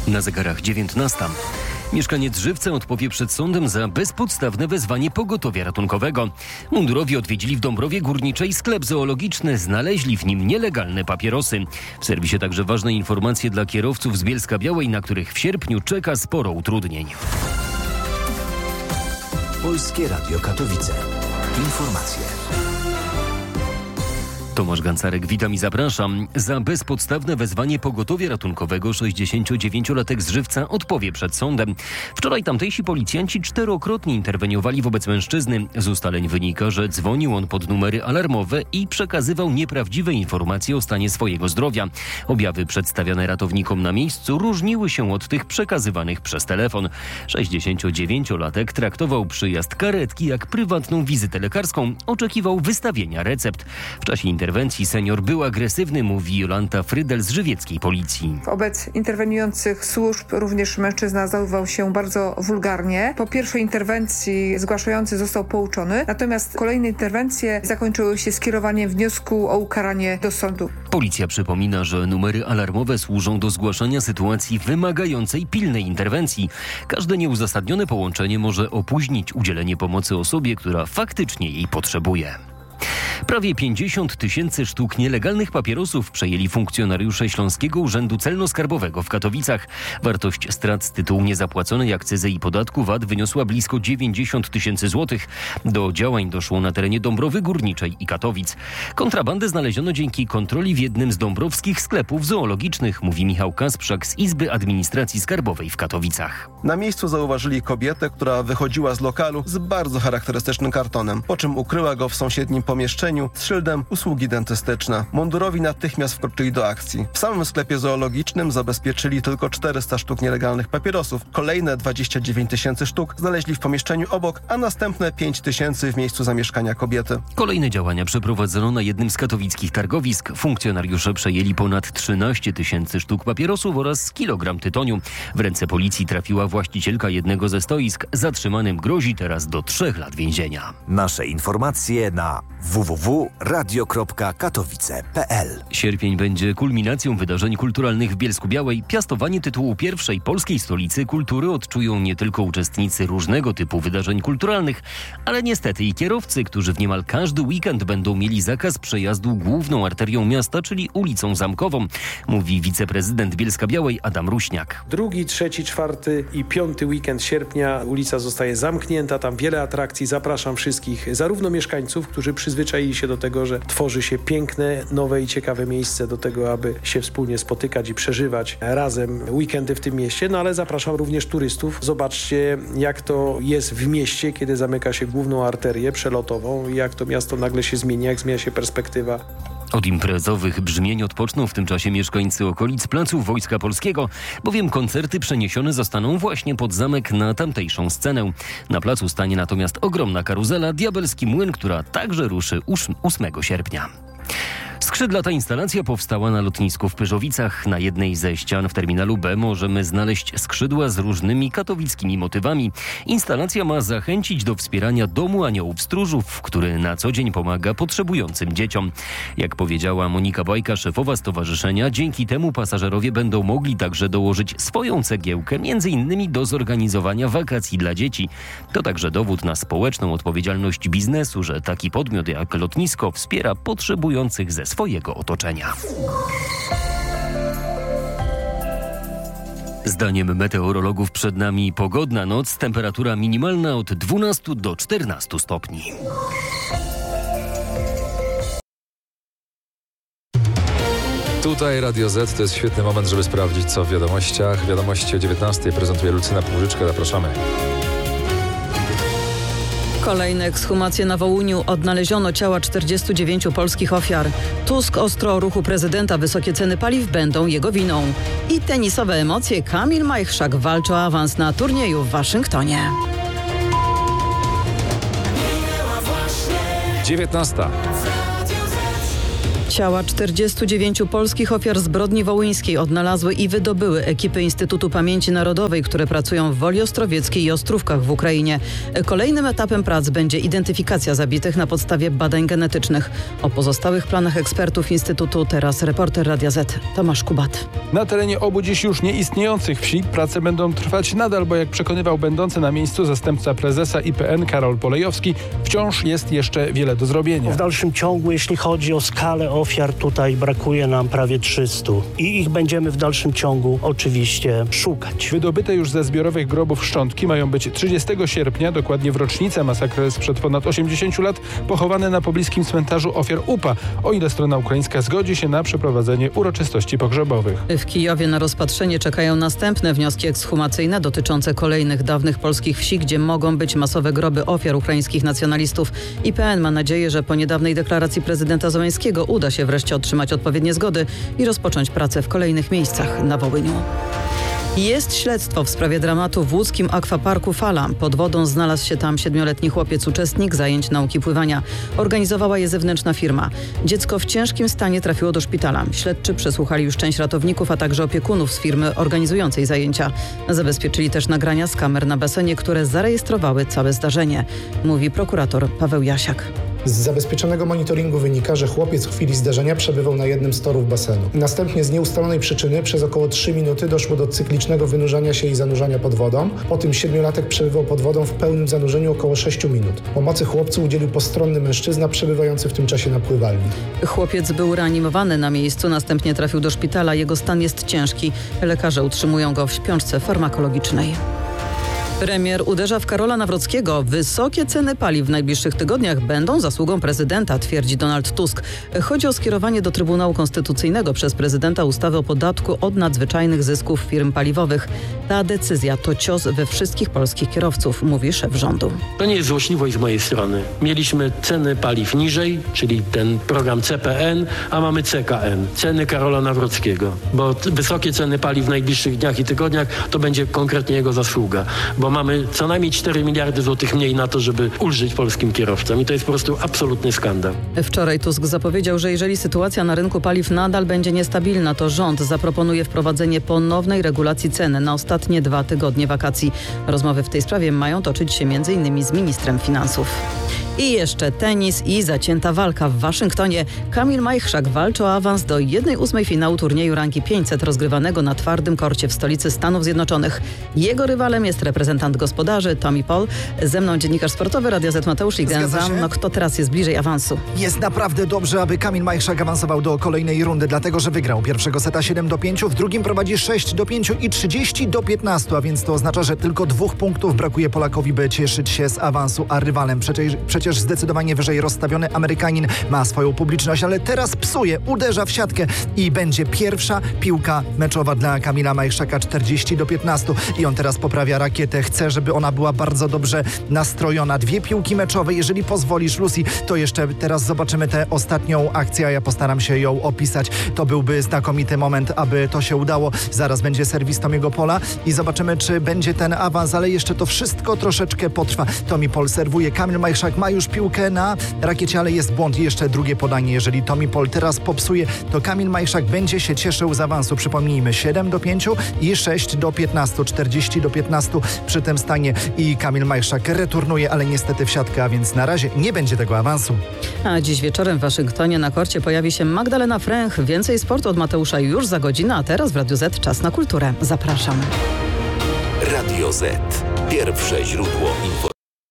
Na zegarach 19. Mieszkaniec Żywca odpowie przed sądem za bezpodstawne wezwanie pogotowia ratunkowego. Mundurowi odwiedzili w Dąbrowie Górniczej sklep zoologiczny. Znaleźli w nim nielegalne papierosy. W serwisie także ważne informacje dla kierowców z Bielska-Białej, na których w sierpniu czeka sporo utrudnień. Polskie Radio Katowice. Informacje. Tomasz Gancarek, witam i zapraszam. Za bezpodstawne wezwanie pogotowia ratunkowego 69-latek z Żywca odpowie przed sądem. Wczoraj tamtejsi policjanci 4-krotnie interweniowali wobec mężczyzny. Z ustaleń wynika, że dzwonił on pod numery alarmowe i przekazywał nieprawdziwe informacje o stanie swojego zdrowia. Objawy przedstawiane ratownikom na miejscu różniły się od tych przekazywanych przez telefon. 69-latek traktował przyjazd karetki jak prywatną wizytę lekarską. Oczekiwał wystawienia recept. W czasie interwencji senior był agresywny, mówi Jolanta Frydel z żywieckiej policji. Wobec interweniujących służb również mężczyzna zachowywał się bardzo wulgarnie. Po pierwszej interwencji zgłaszający został pouczony, natomiast kolejne interwencje zakończyły się skierowaniem wniosku o ukaranie do sądu. Policja przypomina, że numery alarmowe służą do zgłaszania sytuacji wymagającej pilnej interwencji. Każde nieuzasadnione połączenie może opóźnić udzielenie pomocy osobie, która faktycznie jej potrzebuje. Prawie 50 000 sztuk nielegalnych papierosów przejęli funkcjonariusze Śląskiego Urzędu Celno-Skarbowego w Katowicach. Wartość strat z tytułu niezapłaconej akcyzy i podatku VAT wyniosła blisko 90 000 złotych. Do działań doszło na terenie Dąbrowy Górniczej i Katowic. Kontrabandę znaleziono dzięki kontroli w jednym z dąbrowskich sklepów zoologicznych, mówi Michał Kasprzak z Izby Administracji Skarbowej w Katowicach. Na miejscu zauważyli kobietę, która wychodziła z lokalu z bardzo charakterystycznym kartonem, po czym ukryła go w sąsiednim pomieszczeniu z szyldem usługi dentystyczne. Mundurowi natychmiast wkroczyli do akcji. W samym sklepie zoologicznym zabezpieczyli tylko 400 sztuk nielegalnych papierosów. Kolejne 29 000 sztuk znaleźli w pomieszczeniu obok, a następne 5 000 w miejscu zamieszkania kobiety. Kolejne działania przeprowadzono na jednym z katowickich targowisk. Funkcjonariusze przejęli ponad 13 000 sztuk papierosów oraz kilogram tytoniu. W ręce policji trafiła właścicielka jednego ze stoisk. Zatrzymanym grozi teraz do 3 lat więzienia. Nasze informacje na www.radio.katowice.pl. Sierpień będzie kulminacją wydarzeń kulturalnych w Bielsku-Białej. Piastowanie tytułu pierwszej polskiej stolicy kultury odczują nie tylko uczestnicy różnego typu wydarzeń kulturalnych, ale niestety i kierowcy, którzy w niemal każdy weekend będą mieli zakaz przejazdu główną arterią miasta, czyli ulicą Zamkową, mówi wiceprezydent Bielska-Białej Adam Ruśniak. 2., 3., 4. i 5. weekend sierpnia ulica zostaje zamknięta, tam wiele atrakcji. Zapraszam wszystkich, zarówno mieszkańców, którzy przyzwyczaili się do tego, że tworzy się piękne, nowe i ciekawe miejsce do tego, aby się wspólnie spotykać i przeżywać razem weekendy w tym mieście, no ale zapraszam również turystów. Zobaczcie, jak to jest w mieście, kiedy zamyka się główną arterię przelotową, jak to miasto nagle się zmienia, jak zmienia się perspektywa. Od imprezowych brzmień odpoczną w tym czasie mieszkańcy okolic Placu Wojska Polskiego, bowiem koncerty przeniesione zostaną właśnie pod zamek na tamtejszą scenę. Na placu stanie natomiast ogromna karuzela Diabelski Młyn, która także ruszy 8 sierpnia. Skrzydlata instalacja powstała na lotnisku w Pyrzowicach. Na jednej ze ścian w terminalu B możemy znaleźć skrzydła z różnymi katowickimi motywami. Instalacja ma zachęcić do wspierania Domu Aniołów Stróżów, który na co dzień pomaga potrzebującym dzieciom. Jak powiedziała Monika Bajka, szefowa stowarzyszenia, dzięki temu pasażerowie będą mogli także dołożyć swoją cegiełkę, m.in. do zorganizowania wakacji dla dzieci. To także dowód na społeczną odpowiedzialność biznesu, że taki podmiot jak lotnisko wspiera potrzebujących ze swojego otoczenia. Zdaniem meteorologów przed nami pogodna noc, temperatura minimalna od 12 do 14 stopni. Tutaj Radio Z to jest świetny moment, żeby sprawdzić, co w wiadomościach. Wiadomości o 19:00 prezentuje Lucyna Półżyczka. Zapraszamy. Kolejne ekshumacje na Wołyniu. Odnaleziono ciała 49 polskich ofiar. Tusk ostro o ruchu prezydenta. Wysokie ceny paliw będą jego winą. I tenisowe emocje. Kamil Majchrzak walczy o awans na turnieju w Waszyngtonie. 19:00. Ciała 49 polskich ofiar zbrodni wołyńskiej odnalazły i wydobyły ekipy Instytutu Pamięci Narodowej, które pracują w Woli Ostrowieckiej i Ostrówkach w Ukrainie. Kolejnym etapem prac będzie identyfikacja zabitych na podstawie badań genetycznych. O pozostałych planach ekspertów Instytutu teraz reporter Radia Z Tomasz Kubat. Na terenie obu dziś już nieistniejących wsi prace będą trwać nadal, bo jak przekonywał będący na miejscu zastępca prezesa IPN Karol Polejowski, wciąż jest jeszcze wiele do zrobienia. W dalszym ciągu, jeśli chodzi o skalę ofiar, tutaj brakuje nam prawie 300 i ich będziemy w dalszym ciągu oczywiście szukać. Wydobyte już ze zbiorowych grobów szczątki mają być 30 sierpnia, dokładnie w rocznicę masakry sprzed ponad 80 lat, pochowane na pobliskim cmentarzu ofiar UPA, o ile strona ukraińska zgodzi się na przeprowadzenie uroczystości pogrzebowych. W Kijowie na rozpatrzenie czekają następne wnioski ekshumacyjne dotyczące kolejnych dawnych polskich wsi, gdzie mogą być masowe groby ofiar ukraińskich nacjonalistów. IPN ma nadzieję, że po niedawnej deklaracji prezydenta Zełenskiego uda się wreszcie otrzymać odpowiednie zgody i rozpocząć pracę w kolejnych miejscach na Wołyniu. Jest śledztwo w sprawie dramatu w łódzkim akwaparku Fala. Pod wodą znalazł się tam 7-letni chłopiec, uczestnik zajęć nauki pływania. Organizowała je zewnętrzna firma. Dziecko w ciężkim stanie trafiło do szpitala. Śledczy przesłuchali już część ratowników, a także opiekunów z firmy organizującej zajęcia. Zabezpieczyli też nagrania z kamer na basenie, które zarejestrowały całe zdarzenie, mówi prokurator Paweł Jasiak. Z zabezpieczonego monitoringu wynika, że chłopiec w chwili zdarzenia przebywał na jednym z torów basenu. Następnie z nieustalonej przyczyny przez około 3 minuty doszło do cyklicznego wynurzania się i zanurzania pod wodą. Po tym 7-latek przebywał pod wodą w pełnym zanurzeniu około 6 minut. Pomocy chłopcu udzielił postronny mężczyzna przebywający w tym czasie na pływalni. Chłopiec był reanimowany na miejscu, następnie trafił do szpitala. Jego stan jest ciężki. Lekarze utrzymują go w śpiączce farmakologicznej. Premier uderza w Karola Nawrockiego. Wysokie ceny paliw w najbliższych tygodniach będą zasługą prezydenta, twierdzi Donald Tusk. Chodzi o skierowanie do Trybunału Konstytucyjnego przez prezydenta ustawy o podatku od nadzwyczajnych zysków firm paliwowych. Ta decyzja to cios we wszystkich polskich kierowców, mówi szef rządu. To nie jest złośliwość z mojej strony. Mieliśmy ceny paliw niżej, czyli ten program CPN, a mamy CKN, ceny Karola Nawrockiego. Bo wysokie ceny paliw w najbliższych dniach i tygodniach to będzie konkretnie jego zasługa. Bo mamy co najmniej 4 miliardy złotych mniej na to, żeby ulżyć polskim kierowcom. I to jest po prostu absolutny skandal. Wczoraj Tusk zapowiedział, że jeżeli sytuacja na rynku paliw nadal będzie niestabilna, to rząd zaproponuje wprowadzenie ponownej regulacji ceny na ostatnie 2 tygodnie wakacji. Rozmowy w tej sprawie mają toczyć się m.in. z ministrem finansów. I jeszcze tenis i zacięta walka w Waszyngtonie. Kamil Majchrzak walczy o awans do 1/8 finału turnieju rangi 500 rozgrywanego na twardym korcie w stolicy Stanów Zjednoczonych. Jego rywalem jest reprezentant gospodarzy Tommy Paul. Ze mną dziennikarz sportowy Radia Z Mateusz Igenza. No kto teraz jest bliżej awansu? Jest naprawdę dobrze, aby Kamil Majchrzak awansował do kolejnej rundy, dlatego że wygrał pierwszego seta 7-5, w drugim prowadzi 6-5 i 30-15, a więc to oznacza, że tylko 2 punktów brakuje Polakowi, by cieszyć się z awansu, a rywalem przecież zdecydowanie wyżej rozstawiony Amerykanin ma swoją publiczność, ale teraz psuje, uderza w siatkę i będzie pierwsza piłka meczowa dla Kamila Majchrzaka 40-15 i on teraz poprawia rakietę, chce, żeby ona była bardzo dobrze nastrojona. 2 piłki meczowe, jeżeli pozwolisz, Lucy, to jeszcze teraz zobaczymy tę ostatnią akcję, a ja postaram się ją opisać. To byłby znakomity moment, aby to się udało. Zaraz będzie serwis Tomiego Pola i zobaczymy, czy będzie ten awans, ale jeszcze to wszystko troszeczkę potrwa. Tommy Paul serwuje, Kamil Majchrzak ma już piłkę na rakiecie, ale jest błąd i jeszcze drugie podanie. Jeżeli Tommy Paul teraz popsuje, to Kamil Majchrzak będzie się cieszył z awansu. Przypomnijmy, 7-5 i 6-15, 40-15 przy tym stanie i Kamil Majchrzak returnuje, ale niestety w siatkę, a więc na razie nie będzie tego awansu. A dziś wieczorem w Waszyngtonie na korcie pojawi się Magdalena Fręch. Więcej sportu od Mateusza już za godzinę, a teraz w Radiu Z czas na kulturę. Zapraszam. Radio Z. Pierwsze źródło informacji.